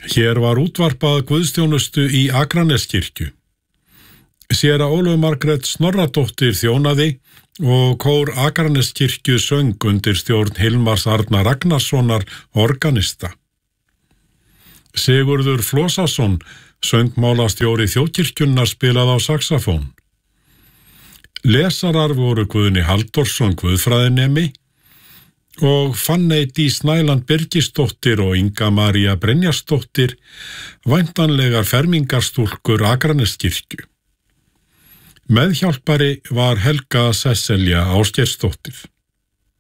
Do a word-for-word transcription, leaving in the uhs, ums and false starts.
Hér var útvarpað guðsþjónustu í Akraneskirkju. Séra Ólöf Margrét Snorradóttir þjónaði og kór Akraneskirkju söng undir stjórn Hilmars Arnar Ragnarssonar organista. Sigurður Flósason, söngmálastjóri þjóðkirkjunnar, spilaði á saxafón. Lesarar voru Guðni Halldórsson guðfræðinemi og Fanney Dís Snæland Birgisdóttir og Inga María Brynjarsdóttir, væntanlegar fermingarstúlkur Akraneskirkju. Meðhjálpari var Helga Sesselja Ásgeirsdóttir.